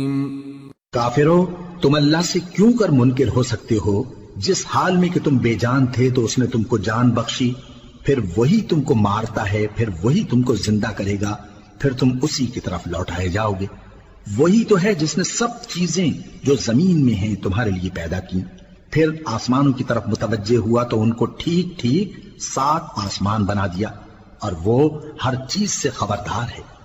काफिरो, तुम अल्लाह से क्यों कर मुनकिर हो सकते हो? जिस हाल में कि तुम बेजान थे तो उसने तुमको जान बख्शी, फिर वही तुमको मारता है, फिर वही तुमको जिंदा करेगा, फिर तुम उसी की तरफ लौटाए जाओगे। वही तो है जिसने सब चीजें जो जमीन में हैं तुम्हारे लिए पैदा की। फिर आसमानों की तरफ मुतवज्जे हुआ तो उनको ठीक ठीक 7 आसमान बना दिया, और वो हर चीज से खबरदार है।